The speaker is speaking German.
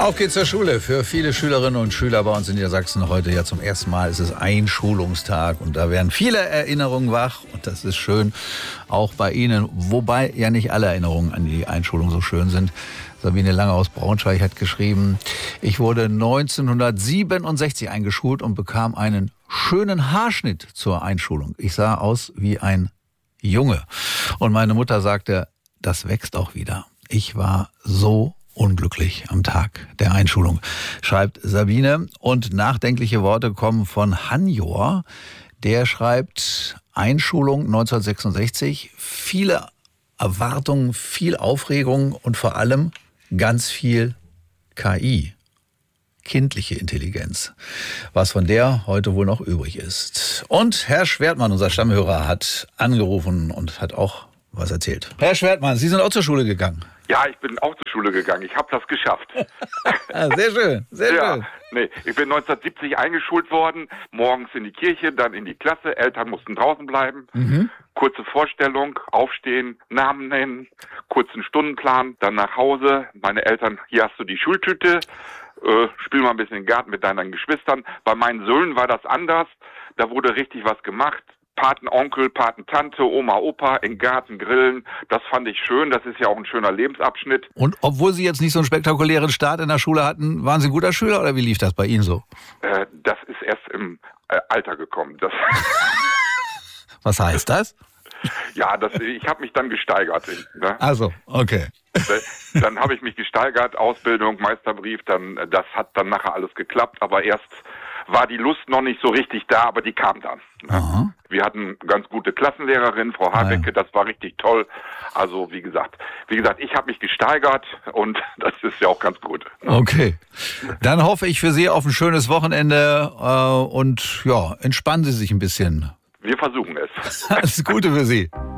Auf geht's zur Schule. Für viele Schülerinnen und Schüler bei uns in Niedersachsen heute ja zum ersten Mal ist es Einschulungstag und da werden viele Erinnerungen wach und das ist schön, auch bei Ihnen, wobei ja nicht alle Erinnerungen an die Einschulung so schön sind. Sabine Lange aus Braunschweig hat geschrieben, ich wurde 1967 eingeschult und bekam einen schönen Haarschnitt zur Einschulung. Ich sah aus wie ein Junge und meine Mutter sagte, das wächst auch wieder. Ich war so unglücklich am Tag der Einschulung, schreibt Sabine. Und nachdenkliche Worte kommen von Hanjor. Der schreibt, Einschulung 1966, viele Erwartungen, viel Aufregung und vor allem ganz viel KI, kindliche Intelligenz, was von der heute wohl noch übrig ist. Und Herr Schwertmann, unser Stammhörer, hat angerufen und hat auch was erzählt. Herr Schwertmann, Sie sind auch zur Schule gegangen. Ja, ich bin auch zur Schule gegangen. Ich habe das geschafft. Sehr schön, sehr schön. Nee, ich bin 1970 eingeschult worden, morgens in die Kirche, dann in die Klasse. Eltern mussten draußen bleiben. Kurze Vorstellung, aufstehen, Namen nennen, kurzen Stundenplan, dann nach Hause. Meine Eltern, hier hast du die Schultüte, spiel mal ein bisschen im Garten mit deinen Geschwistern. Bei meinen Söhnen war das anders. Da wurde richtig was gemacht. Patenonkel, Patentante, Oma, Opa, im Garten grillen. Das fand ich schön. Das ist ja auch ein schöner Lebensabschnitt. Und obwohl Sie jetzt nicht so einen spektakulären Start in der Schule hatten, waren Sie ein guter Schüler oder wie lief das bei Ihnen so? Das ist erst im Alter gekommen. Was heißt das? Ja, ich habe mich dann gesteigert. Ne? Also, okay. Dann habe ich mich gesteigert, Ausbildung, Meisterbrief, das hat dann nachher alles geklappt, aber erst war die Lust noch nicht so richtig da, aber die kam dann. Ne? Wir hatten ganz gute Klassenlehrerin, Frau Habecke, das war richtig toll. Also wie gesagt, ich habe mich gesteigert und das ist ja auch ganz gut. Ne? Okay, dann hoffe ich für Sie auf ein schönes Wochenende und ja, entspannen Sie sich ein bisschen. Wir versuchen es. Alles Gute für Sie.